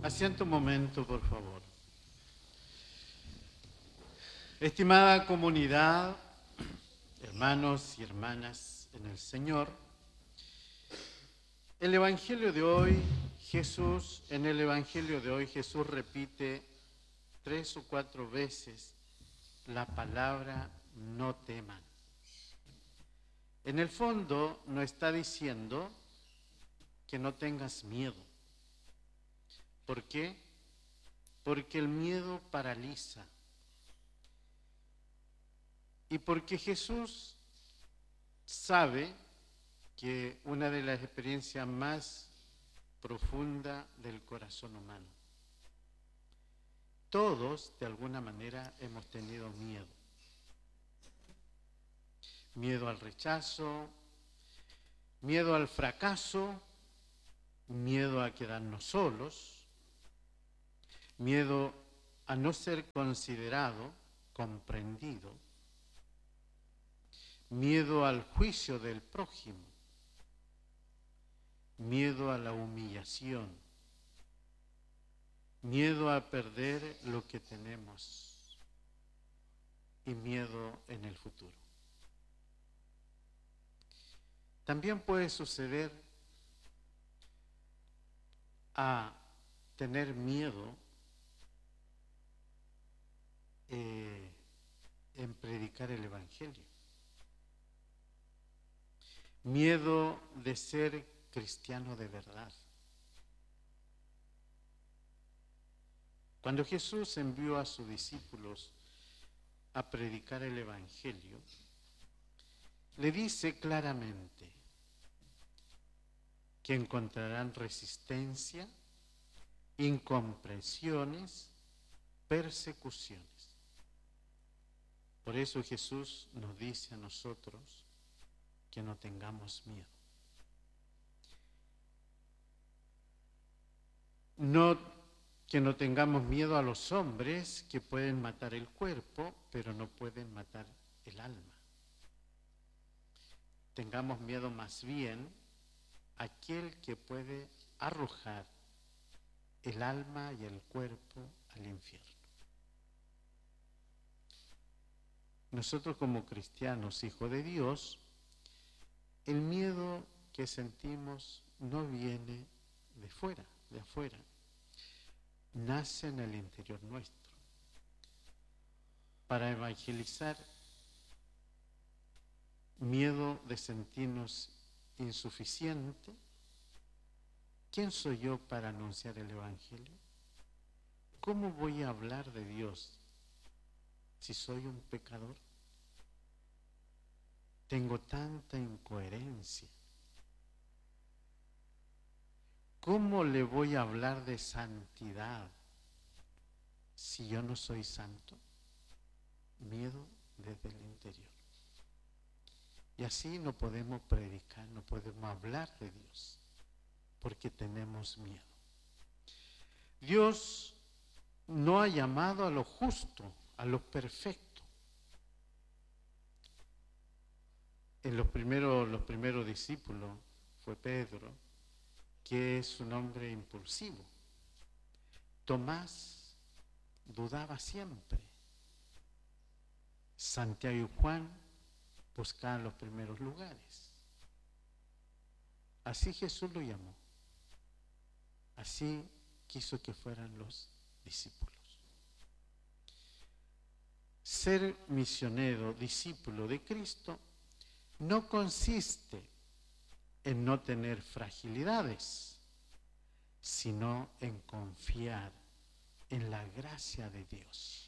Asiento un momento, por favor. Estimada comunidad, hermanos y hermanas en el Señor, en el Evangelio de hoy Jesús repite 3 o 4 veces la palabra no teman. En el fondo nos está diciendo que no tengas miedo. ¿Por qué? Porque el miedo paraliza. Y porque Jesús sabe que una de las experiencias más profundas del corazón humano. Todos, de alguna manera, hemos tenido miedo. Miedo al rechazo, miedo al fracaso, miedo a quedarnos solos, miedo a no ser considerado, comprendido, miedo al juicio del prójimo, miedo a la humillación, miedo a perder lo que tenemos y miedo en el futuro. También puede suceder a tener miedo en predicar el Evangelio. Miedo de ser cristiano de verdad. Cuando Jesús envió a sus discípulos a predicar el Evangelio, le dice claramente que encontrarán resistencia, incomprensiones, persecuciones. Por eso Jesús nos dice a nosotros que no tengamos miedo. Que no tengamos miedo a los hombres que pueden matar el cuerpo, pero no pueden matar el alma. Tengamos miedo más bien a aquel que puede arrojar el alma y el cuerpo al infierno. Nosotros como cristianos, hijos de Dios, el miedo que sentimos no viene de fuera, de afuera. Nace en el interior nuestro. Para evangelizar, miedo de sentirnos insuficientes. ¿Quién soy yo para anunciar el Evangelio? ¿Cómo voy a hablar de Dios si soy un pecador? Tengo tanta incoherencia. ¿Cómo le voy a hablar de santidad si yo no soy santo? Miedo desde el interior. Y así no podemos predicar, no podemos hablar de Dios, porque tenemos miedo. Dios no ha llamado a lo justo, a lo perfecto. En los primeros discípulos fue Pedro, que es un hombre impulsivo. Tomás dudaba siempre. Santiago y Juan buscaban los primeros lugares. Así Jesús lo llamó. Así quiso que fueran los discípulos. Ser misionero, discípulo de Cristo, no consiste en no tener fragilidades, sino en confiar en la gracia de Dios.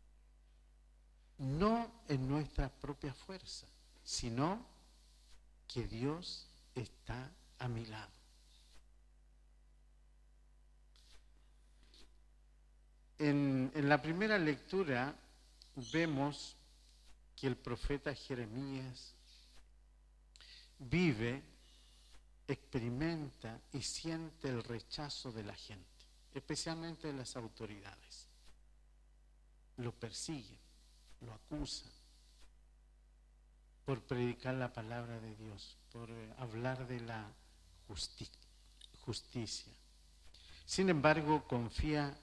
No en nuestra propia fuerza, sino que Dios está a mi lado. En la primera lectura vemos que el profeta Jeremías vive, experimenta y siente el rechazo de la gente, especialmente de las autoridades. Lo persiguen, lo acusan por predicar la palabra de Dios, por hablar de la justicia. Sin embargo, confía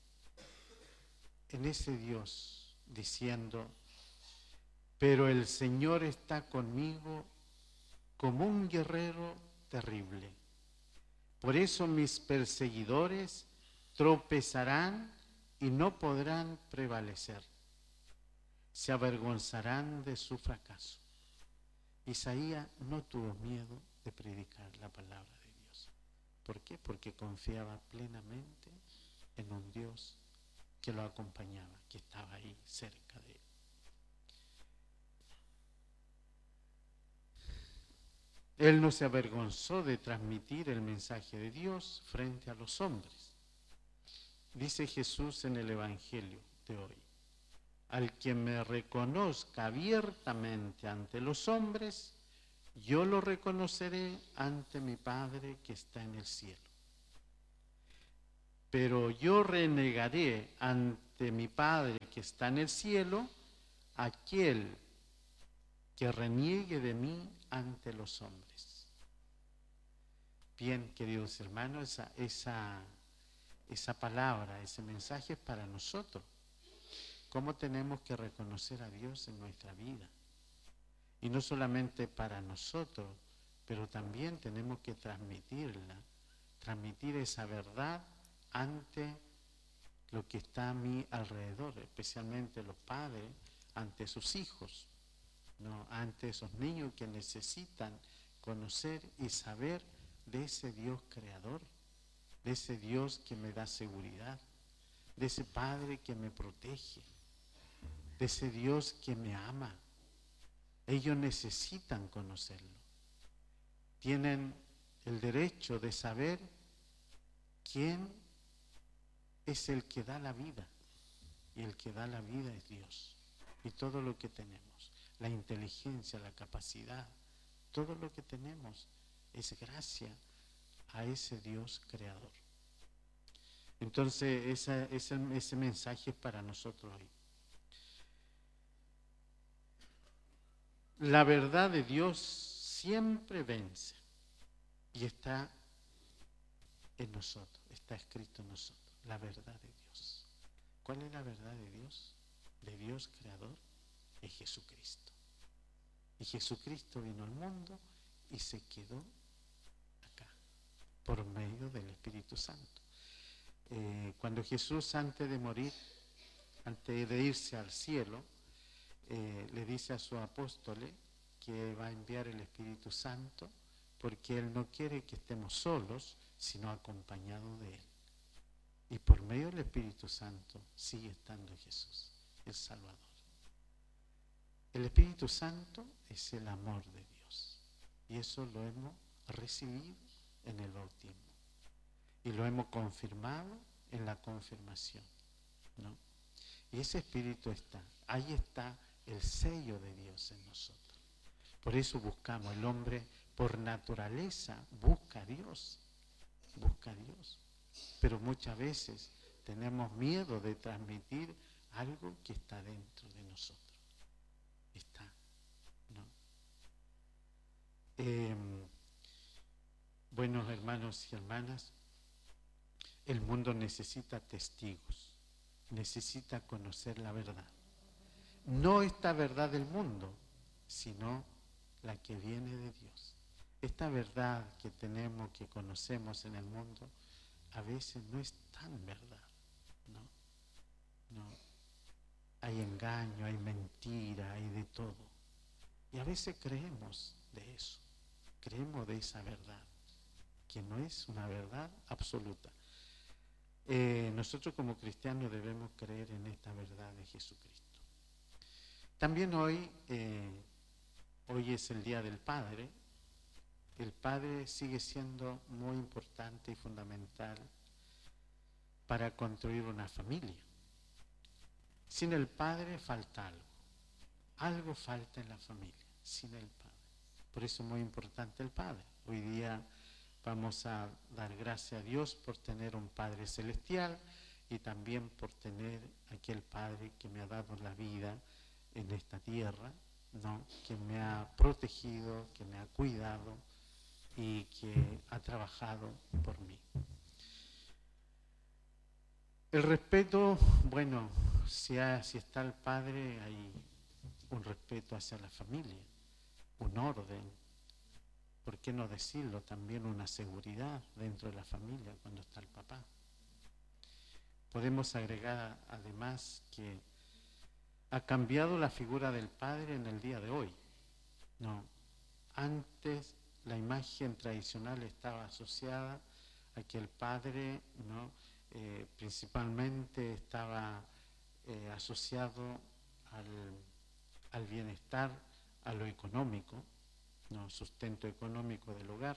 en ese Dios diciendo, pero el Señor está conmigo como un guerrero terrible. Por eso mis perseguidores tropezarán y no podrán prevalecer. Se avergonzarán de su fracaso. Isaías no tuvo miedo de predicar la palabra de Dios. ¿Por qué? Porque confiaba plenamente en un Dios que lo acompañaba, que estaba ahí cerca de él. Él no se avergonzó de transmitir el mensaje de Dios frente a los hombres. Dice Jesús en el Evangelio de hoy, al que me reconozca abiertamente ante los hombres, yo lo reconoceré ante mi Padre que está en el cielo. Pero yo renegaré ante mi Padre que está en el cielo aquel que reniegue de mí ante los hombres. Bien, queridos hermanos, esa palabra, ese mensaje es para nosotros. ¿Cómo tenemos que reconocer a Dios en nuestra vida? Y no solamente para nosotros, pero también tenemos que transmitir esa verdad ante lo que está a mi alrededor, especialmente los padres, ante sus hijos, ¿no? Ante esos niños que necesitan conocer y saber de ese Dios creador, de ese Dios que me da seguridad, de ese Padre que me protege, de ese Dios que me ama. Ellos necesitan conocerlo. Tienen el derecho de saber quién es el que da la vida. Y el que da la vida es Dios. Y todo lo que tenemos, la inteligencia, la capacidad, todo lo que tenemos es gracias a ese Dios creador. Entonces, ese mensaje es para nosotros hoy. La verdad de Dios siempre vence y está en nosotros, está escrito en nosotros, la verdad de Dios. ¿Cuál es la verdad de Dios? De Dios creador, es Jesucristo. Y Jesucristo vino al mundo y se quedó acá, por medio del Espíritu Santo. Cuando Jesús, antes de morir, antes de irse al cielo, le dice a sus apóstoles que va a enviar el Espíritu Santo porque Él no quiere que estemos solos, sino acompañados de Él. Y por medio del Espíritu Santo sigue estando Jesús, el Salvador. El Espíritu Santo es el amor de Dios. Y eso lo hemos recibido en el bautismo. Y lo hemos confirmado en la confirmación, ¿no? Y ese Espíritu está, ahí está el sello de Dios en nosotros. Por eso buscamos, el hombre por naturaleza busca a Dios, pero muchas veces tenemos miedo de transmitir algo que está dentro de nosotros. Está, ¿no? Buenos hermanos y hermanas, el mundo necesita testigos, necesita conocer la verdad. No esta verdad del mundo, sino la que viene de Dios. Esta verdad que tenemos, que conocemos en el mundo, a veces no es tan verdad, ¿no? Hay engaño, hay mentira, hay de todo. Y a veces creemos de eso, creemos de esa verdad, que no es una verdad absoluta. Nosotros como cristianos debemos creer en esta verdad de Jesucristo. También hoy es el Día del Padre. El padre sigue siendo muy importante y fundamental para construir una familia. Sin el padre falta algo. Algo falta en la familia, sin el padre. Por eso es muy importante el padre. Hoy día vamos a dar gracias a Dios por tener un Padre celestial y también por tener aquel Padre que me ha dado la vida en esta tierra, ¿no? Que me ha protegido, que me ha cuidado y que ha trabajado por mí. El respeto, bueno, si está el padre, hay un respeto hacia la familia, un orden, ¿por qué no decirlo? También una seguridad dentro de la familia cuando está el papá. Podemos agregar además que ha cambiado la figura del padre en el día de hoy. No, antes la imagen tradicional estaba asociada a que el padre, ¿no? Principalmente estaba asociado al bienestar, a lo económico, ¿no? Sustento económico del hogar.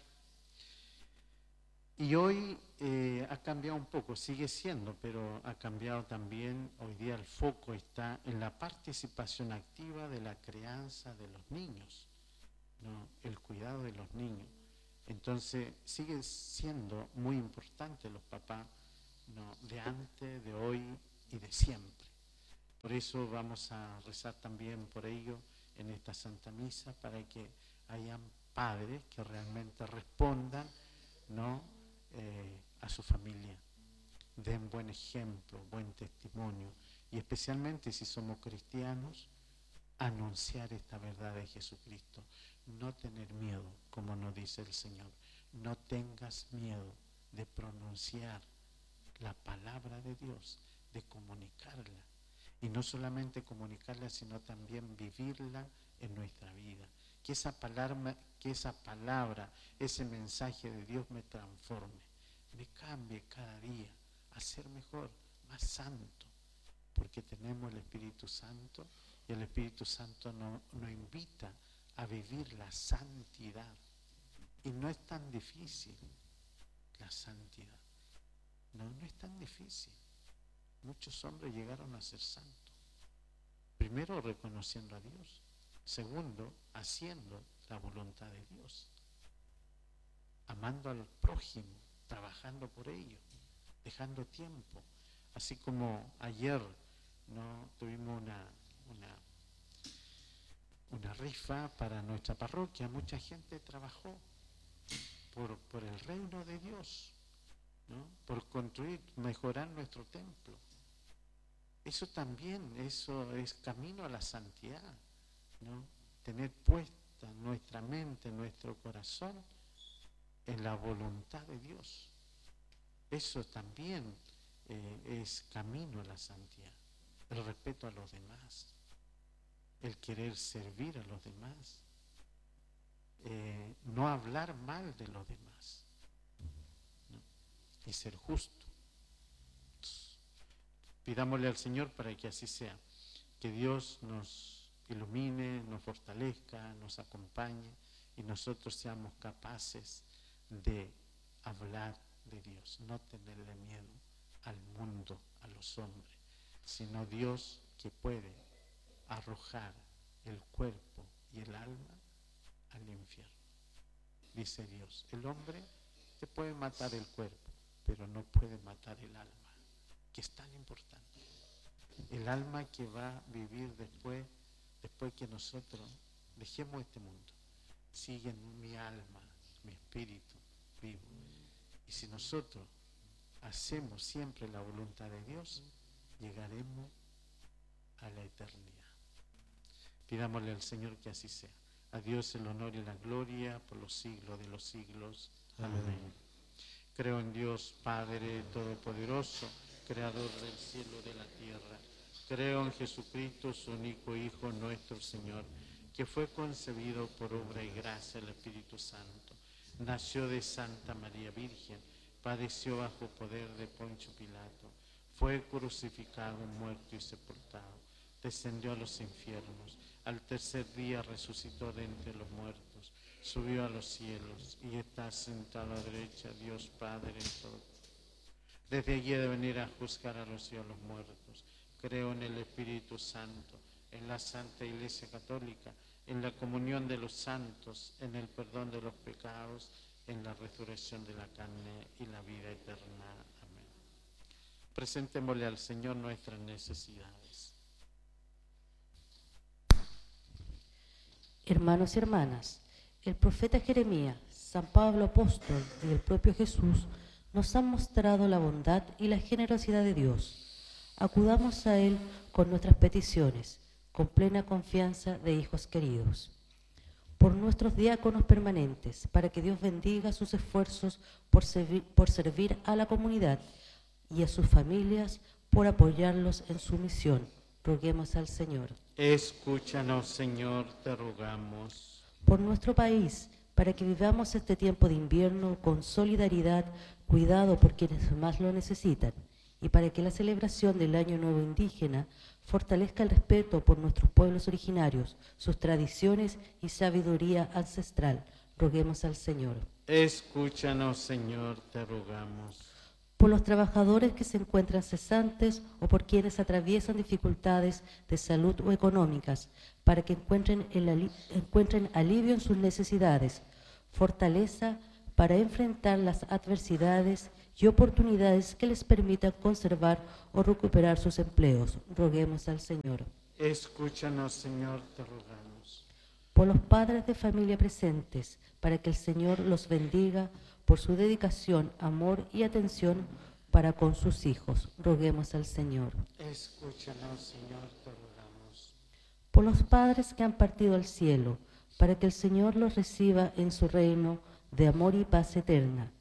Y hoy ha cambiado un poco, sigue siendo, pero ha cambiado también. Hoy día el foco está en la participación activa de la crianza de los niños, ¿no? El cuidado de los niños. Entonces sigue siendo muy importante los papás, ¿no? De antes, de hoy y de siempre. Por eso vamos a rezar también por ello en esta Santa Misa, para que hayan padres que realmente respondan, ¿no? A su familia, den buen ejemplo, buen testimonio, y especialmente si somos cristianos, anunciar esta verdad de Jesucristo, no tener miedo, como nos dice el Señor, no tengas miedo de pronunciar la palabra de Dios, de comunicarla, y no solamente comunicarla, sino también vivirla en nuestra vida. Que esa palabra, ese mensaje de Dios me transforme, me cambie cada día a ser mejor, más santo, porque tenemos el Espíritu Santo, y el Espíritu Santo nos invita a vivir la santidad. Y no es tan difícil la santidad, no es tan difícil. Muchos hombres llegaron a ser santos. Primero, reconociendo a Dios. Segundo, haciendo la voluntad de Dios. Amando al prójimo, trabajando por ello, dejando tiempo. Así como ayer, ¿no? Tuvimos una rifa para nuestra parroquia. Mucha gente trabajó por el reino de Dios, ¿no? Por construir, mejorar nuestro templo. Eso también, eso es camino a la santidad, ¿no? Tener puesta nuestra mente, nuestro corazón en la voluntad de Dios. Eso también es camino a la santidad. El respeto a los demás, el querer servir a los demás, no hablar mal de los demás, ¿no? Y ser justo. Pidámosle al Señor para que así sea, que Dios nos ilumine, nos fortalezca, nos acompañe, y nosotros seamos capaces de hablar de Dios, no tenerle miedo al mundo, a los hombres, sino Dios, que puede arrojar el cuerpo y el alma al infierno. Dice Dios, el hombre te puede matar el cuerpo, pero no puede matar el alma, que es tan importante. El alma que va a vivir después que nosotros dejemos este mundo. Sigue en mi alma, mi espíritu vivo. Y si nosotros hacemos siempre la voluntad de Dios, llegaremos a la eternidad. Pidámosle al Señor que así sea. A Dios el honor y la gloria por los siglos de los siglos. Amén. Creo en Dios Padre Todopoderoso, Creador del cielo y de la tierra. Creo en Jesucristo, su único Hijo, nuestro Señor, que fue concebido por obra y gracia del Espíritu Santo. Nació de Santa María Virgen, padeció bajo poder de Poncio Pilato, fue crucificado, muerto y sepultado, descendió a los infiernos, al tercer día resucitó de entre los muertos, subió a los cielos y está sentado a la derecha de Dios Padre todo. Desde allí de venir a juzgar a los vivos y a los muertos. Creo en el Espíritu Santo, en la Santa Iglesia Católica, en la comunión de los santos, en el perdón de los pecados, en la resurrección de la carne y la vida eterna. Amén. Presentémosle al Señor nuestras necesidades. Hermanos y hermanas, el profeta Jeremías, San Pablo apóstol y el propio Jesús nos han mostrado la bondad y la generosidad de Dios. Acudamos a Él con nuestras peticiones, con plena confianza de hijos queridos. Por nuestros diáconos permanentes, para que Dios bendiga sus esfuerzos por servir a la comunidad y a sus familias, por apoyarlos en su misión. Roguemos al Señor. Escúchanos, Señor, te rogamos. Por nuestro país, para que vivamos este tiempo de invierno con solidaridad, cuidado por quienes más lo necesitan, y para que la celebración del Año Nuevo Indígena fortalezca el respeto por nuestros pueblos originarios, sus tradiciones y sabiduría ancestral. Roguemos al Señor. Escúchanos, Señor, te rogamos. Por los trabajadores que se encuentran cesantes o por quienes atraviesan dificultades de salud o económicas, para que encuentren alivio en sus necesidades, fortaleza para enfrentar las adversidades y oportunidades que les permitan conservar o recuperar sus empleos. Roguemos al Señor. Escúchanos, Señor, te rogamos. Por los padres de familia presentes, para que el Señor los bendiga por su dedicación, amor y atención para con sus hijos. Roguemos al Señor. Escúchanos, Señor, te rogamos. Por los padres que han partido al cielo, para que el Señor los reciba en su reino de amor y paz eterna.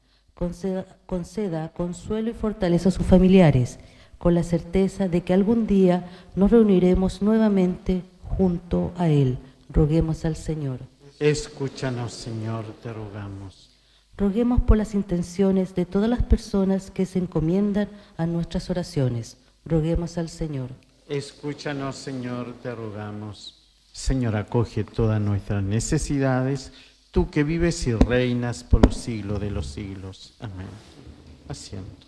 Conceda consuelo y fortaleza a sus familiares, con la certeza de que algún día nos reuniremos nuevamente junto a Él. Roguemos al Señor. Escúchanos, Señor, te rogamos. Roguemos por las intenciones de todas las personas que se encomiendan a nuestras oraciones. Roguemos al Señor. Escúchanos, Señor, te rogamos. Señor, acoge todas nuestras necesidades, tú que vives y reinas por los siglos de los siglos. Amén. Asiento.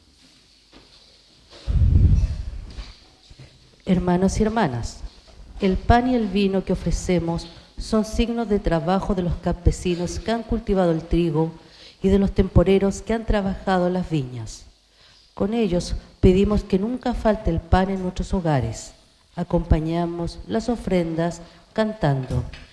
Hermanos y hermanas, el pan y el vino que ofrecemos son signos de trabajo de los campesinos que han cultivado el trigo y de los temporeros que han trabajado las viñas. Con ellos pedimos que nunca falte el pan en nuestros hogares. Acompañamos las ofrendas cantando: